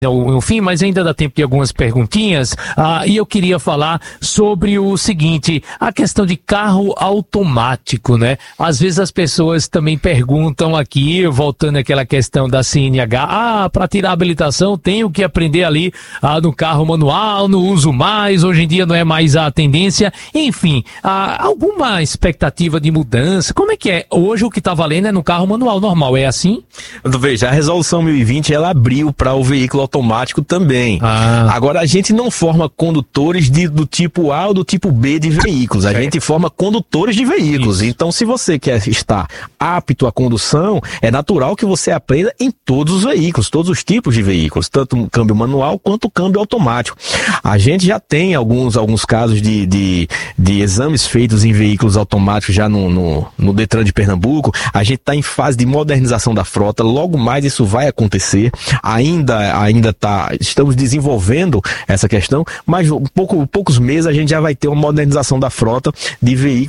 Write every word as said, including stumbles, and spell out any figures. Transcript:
no fim, mas ainda dá tempo de algumas perguntinhas, ah, e eu queria falar sobre o seguinte, a questão de carro automático, né? Às vezes as pessoas também perguntam aqui, voltando àquela questão da C N H, ah, para tirar a habilitação tenho que aprender ali ah, no carro manual, não uso mais, hoje em dia não é mais a tendência, enfim, ah, alguma expectativa de mudança? Como é que é? Hoje o que está valendo é no carro manual normal, é assim? Veja, a resolução mil e vinte, ela abriu para o veículo automático também. Ah. Agora, a gente não forma condutores de, do tipo A ou do tipo B de veículos. A é. gente forma condutores de veículos. Isso. Então, se você quer estar apto à condução, é natural que você aprenda em todos os veículos, todos os tipos de veículos, tanto o câmbio manual quanto o câmbio automático. A gente já tem alguns, alguns casos de, de, de exames feitos em veículos automáticos já no, no, no Detran de Pernambuco. A gente está em fase de modernização da frota. Logo mais isso vai acontecer. Ainda, ainda tá, estamos desenvolvendo essa questão, mas um pouco, poucos meses a gente já vai ter uma modernização da frota de veículos